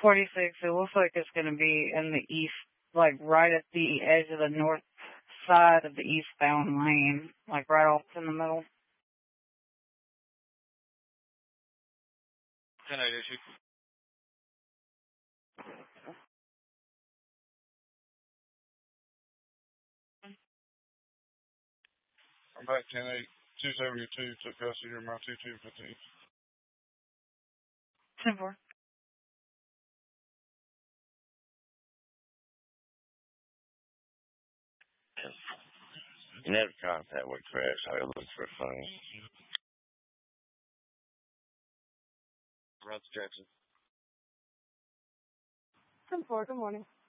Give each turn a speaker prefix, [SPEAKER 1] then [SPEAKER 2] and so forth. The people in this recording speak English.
[SPEAKER 1] 46, it looks like it's going to be in the east, like right at the edge of the north side of the eastbound lane, like right off in the middle.
[SPEAKER 2] 10-8 issue. I'm back 10-8. 272 took custody of my 2215.
[SPEAKER 1] 10-4.
[SPEAKER 3] You never contact with Chris. I look for funny.
[SPEAKER 2] Roger Jackson.
[SPEAKER 1] 10-4, good morning.